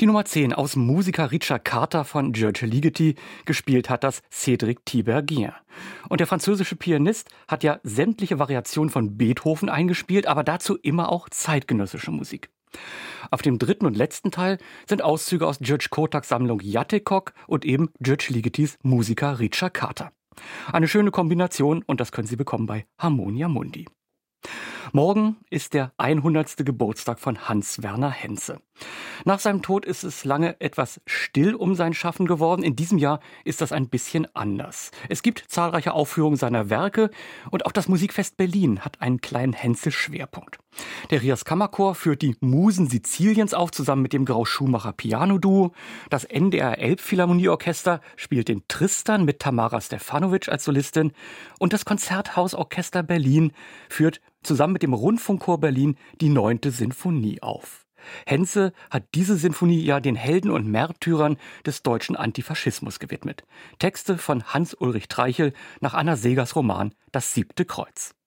Die Nummer 10 aus Musiker Richard Carter von George Ligeti, gespielt hat das Cédric Tiberghien. Und der französische Pianist hat ja sämtliche Variationen von Beethoven eingespielt, aber dazu immer auch zeitgenössische Musik. Auf dem dritten und letzten Teil sind Auszüge aus George Kotaks Sammlung Jattekok und eben George Ligetis Musiker Richard Carter. Eine schöne Kombination und das können Sie bekommen bei Harmonia Mundi. Morgen ist der 100. Geburtstag von Hans Werner Henze. Nach seinem Tod ist es lange etwas still um sein Schaffen geworden. In diesem Jahr ist das ein bisschen anders. Es gibt zahlreiche Aufführungen seiner Werke und auch das Musikfest Berlin hat einen kleinen Henze-Schwerpunkt. Der Rias Kammerchor führt die Musen Siziliens auf, zusammen mit dem Grau-Schumacher Piano-Duo. Das NDR Elbphilharmonieorchester spielt den Tristan mit Tamara Stefanovic als Solistin. Und das Konzerthausorchester Berlin führt zusammen mit dem Rundfunkchor Berlin die 9. Sinfonie auf. Henze hat diese Sinfonie ja den Helden und Märtyrern des deutschen Antifaschismus gewidmet. Texte von Hans-Ulrich Treichel nach Anna Segers Roman Das 7. Kreuz.